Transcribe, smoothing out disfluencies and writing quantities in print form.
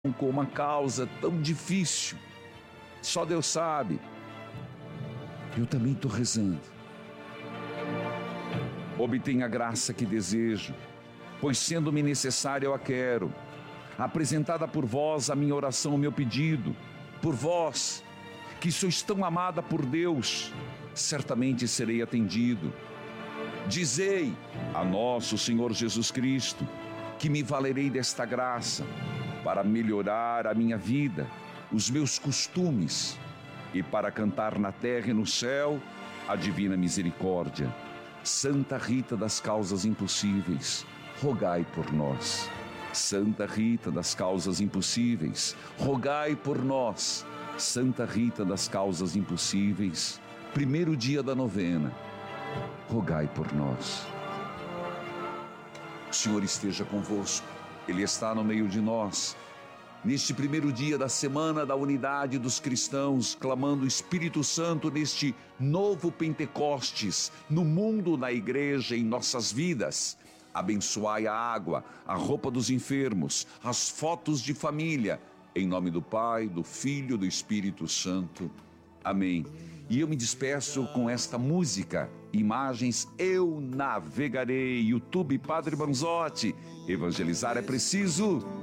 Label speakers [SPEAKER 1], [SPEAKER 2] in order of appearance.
[SPEAKER 1] com uma causa tão difícil. Só Deus sabe. Eu também estou rezando. Obtenha a graça que desejo, pois sendo-me necessária eu a quero. Apresentada por vós a minha oração, o meu pedido, por vós, que sois tão amada por Deus, certamente serei atendido. Dizei a nosso Senhor Jesus Cristo, que me valerei desta graça, para melhorar a minha vida, os meus costumes, e para cantar na terra e no céu a divina misericórdia. Santa Rita das causas impossíveis, rogai por nós. Santa Rita das causas impossíveis, rogai por nós. Santa Rita das causas impossíveis, primeiro dia da novena, rogai por nós. O Senhor esteja convosco, Ele está no meio de nós. Neste primeiro dia da semana da unidade dos cristãos, clamando o Espírito Santo neste novo Pentecostes, no mundo, na igreja, em nossas vidas. Abençoai a água, a roupa dos enfermos, as fotos de família, em nome do Pai, do Filho e do Espírito Santo. Amém. E eu me despeço com esta música, imagens Eu Navegarei, YouTube Padre Manzotti. Evangelizar é preciso.